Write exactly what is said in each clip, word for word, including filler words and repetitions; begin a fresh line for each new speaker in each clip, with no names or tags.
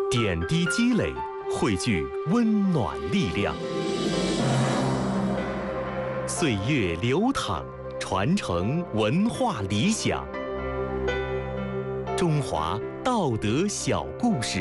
点滴积累，汇聚温暖力量。岁月流淌，传承文化理想。中华道德小故事。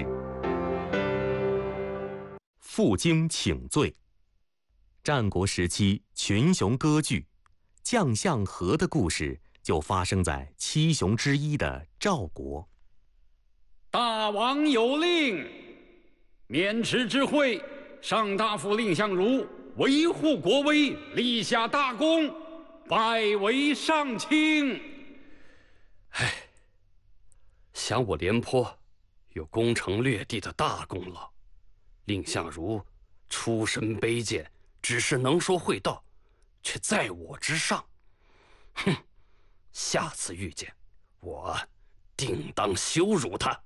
负荆请罪。战国时期群雄割据，将相和的故事就发生在七雄之一的赵国。
大王有令，渑池之会，上大夫蔺相如维护国威，立下大功，拜为上卿。
唉，想我廉颇有攻城略地的大功劳，蔺相如出身卑贱，只是能说会道，却在我之上。哼，下次遇见我，定当羞辱他。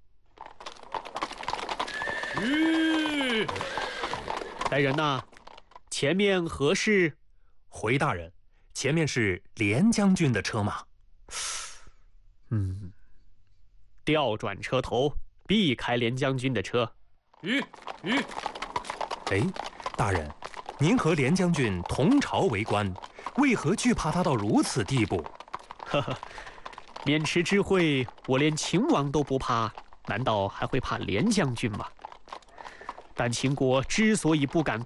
吁！来人呐，前面何事？
回大人，前面是廉将军的车马。
嗯，调转车头，避开廉将军的车。
吁吁！
哎，大人，您和廉将军同朝为官，为何惧怕他到如此地步？
呵呵，渑池之会，我连秦王都不怕，难道还会怕廉将军吗？但秦国之所以不敢